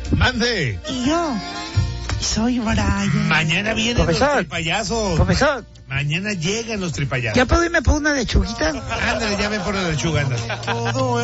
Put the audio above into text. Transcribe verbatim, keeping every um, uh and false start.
Mande. Y yo soy Brian. Mañana vienen Profesor. los tripayazos. Profesor. Mañana llegan los tripayazos. ¿Ya puedo irme por una lechuguita? Ándale, ya ven por la lechuga, ándale.